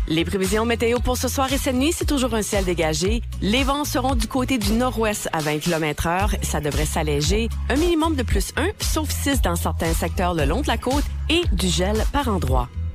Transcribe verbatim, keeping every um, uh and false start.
Les prévisions météo pour ce soir et cette nuit, c'est toujours un ciel dégagé. Les vents seront du côté du nord-ouest à vingt kilomètres heure. Ça devrait s'alléger. Un minimum de plus un, sauf six dans certains secteurs le long de la côte et du gel par endroits.